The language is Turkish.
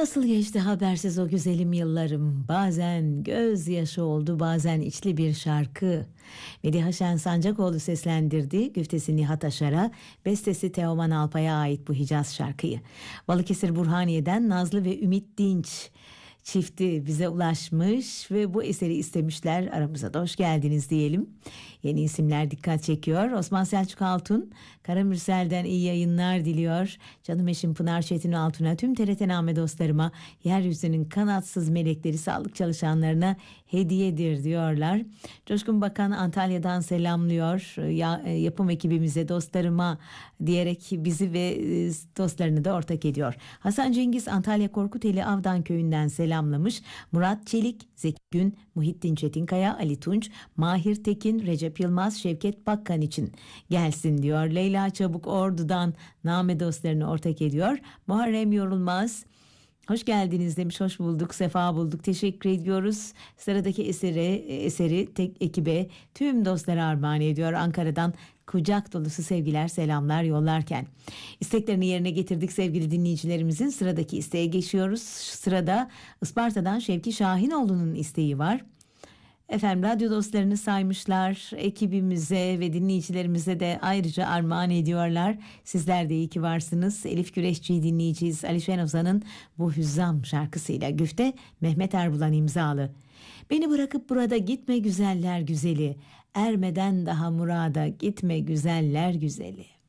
Nasıl geçti habersiz o güzelim yıllarım? Bazen gözyaşı oldu, bazen içli bir şarkı. Mediha Şen Sancakoğlu seslendirdi. Güftesi Nihat Aşar'a, bestesi Teoman Alpay'a ait bu Hicaz şarkıyı. Balıkesir Burhaniye'den Nazlı ve Ümit Dinç çifti bize ulaşmış ve bu eseri istemişler. Aramıza da hoş geldiniz diyelim. Yeni isimler dikkat çekiyor. Osman Selçuk Altun, Karamürsel'den iyi yayınlar diliyor. Canım eşim Pınar Çetin Altun'a, tüm TRT-Name dostlarıma, yeryüzünün kanatsız melekleri, sağlık çalışanlarına hediyedir diyorlar. Coşkun Bakan Antalya'dan selamlıyor. Yapım ekibimize, dostlarıma diyerek bizi ve dostlarını da ortak ediyor. Hasan Cengiz Antalya Korkuteli Avdan köyünden selamlamış. Murat Çelik, Zeki Gün, Muhittin Çetinkaya, Ali Tunç, Mahir Tekin, Recep Yılmaz, Şevket Bakkan için gelsin diyor. Leyla Çabuk Ordu'dan name dostlarını ortak ediyor. Muharrem Yorulmaz, hoş geldiniz demiş. Hoş bulduk, sefa bulduk. Teşekkür ediyoruz. Sıradaki eseri tek ekibe, tüm dostlara armağan ediyor. Ankara'dan kucak dolusu sevgiler, selamlar yollarken. İsteklerini yerine getirdik sevgili dinleyicilerimizin. Sıradaki isteğe geçiyoruz. Sırada Isparta'dan Şevki Şahinoğlu'nun isteği var. Efendim, radyo dostlarını saymışlar. Ekibimize ve dinleyicilerimize de ayrıca armağan ediyorlar. Sizler de iyi ki varsınız. Elif Güreşçi'yi dinleyeceğiz. Ali Şenoza'nın Bu Hüzzam şarkısıyla. Güfte Mehmet Erbulan imzalı. Beni bırakıp burada gitme güzeller güzeli. Ermeden daha murada gitme güzeller güzeli.